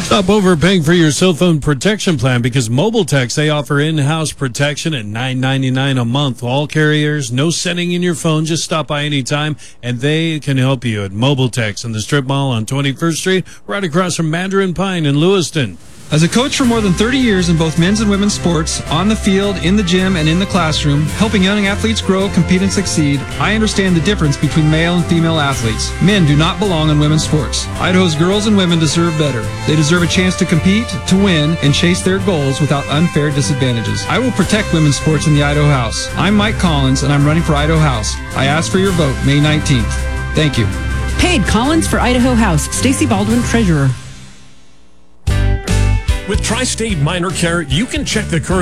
Stop overpaying for your cell phone protection plan because Mobile Text, they offer in-house protection at $9.99 a month. All carriers, no setting in your phone. Just stop by anytime, and they can help you at Mobile Text in the Strip Mall on 21st Street, right across from Mandarin Pine in Lewiston. As a coach for more than 30 years in both men's and women's sports, on the field, in the gym, and in the classroom, helping young athletes grow, compete, and succeed, I understand the difference between male and female athletes. Men do not belong in women's sports. Idaho's girls and women deserve better. They deserve a chance to compete, to win, and chase their goals without unfair disadvantages. I will protect women's sports in the Idaho House. I'm Mike Collins, and I'm running for Idaho House. I ask for your vote May 19th. Thank you. Paid Collins for Idaho House. Stacy Baldwin, Treasurer. With Tri-State Minor Care, you can check the current